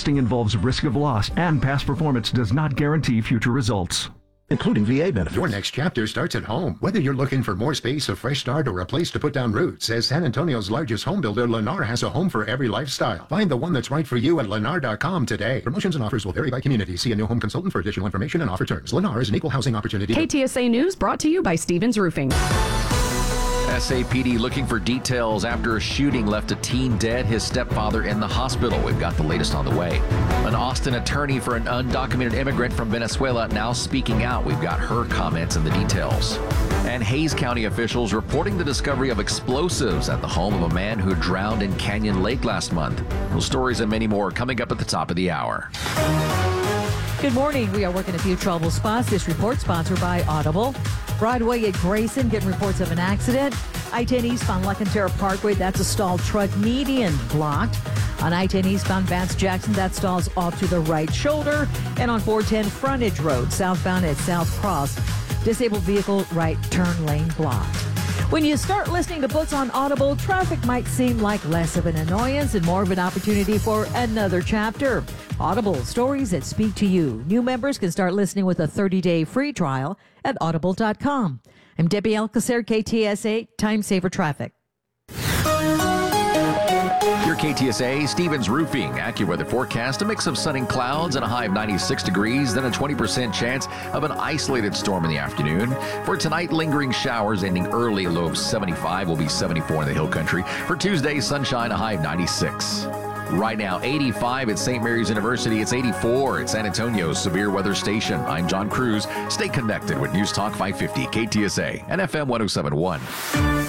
Investing involves risk of loss, and past performance does not guarantee future results, including VA benefits. Your next chapter starts at home. Whether you're looking for more space, a fresh start, or a place to put down roots, as San Antonio's largest home builder, Lennar has a home for every lifestyle. Find the one that's right for you at Lennar.com today. Promotions and offers will vary by community. See a new home consultant for additional information and offer terms. Lennar is an equal housing opportunity. KTSA News brought to you by Stevens Roofing. SAPD looking for details after a shooting left a teen dead, his stepfather in the hospital. We've got the latest on the way. An Austin attorney for an undocumented immigrant from Venezuela now speaking out. We've got her comments and the details. And Hays County officials reporting the discovery of explosives at the home of a man who drowned in Canyon Lake last month. Those stories and many more coming up at the top of the hour. Good morning. We are working a few trouble spots. This report sponsored by Audible. Broadway at Grayson getting reports of an accident. I-10 eastbound Lecanterra Parkway, that's a stalled truck, median blocked. On I-10 eastbound Vance Jackson, that stalls off to the right shoulder. And on 410 Frontage Road, southbound at South Cross, disabled vehicle right turn lane blocked. When you start listening to books on Audible, traffic might seem like less of an annoyance and more of an opportunity for another chapter. Audible, stories that speak to you. New members can start listening with a 30-day free trial at audible.com. I'm Debbie Alcacer, KTSA, Time Saver Traffic. Your KTSA Stevens Roofing AccuWeather forecast, a mix of sun and clouds and a high of 96 degrees, then a 20% chance of an isolated storm in the afternoon. For tonight, lingering showers ending early, a low of 75 will be 74 in the hill country. For Tuesday, sunshine, a high of 96. Right now, 85 at St. Mary's University. It's 84 at San Antonio's Severe Weather Station. I'm John Cruz. Stay connected with News Talk 550, KTSA, and FM 1071.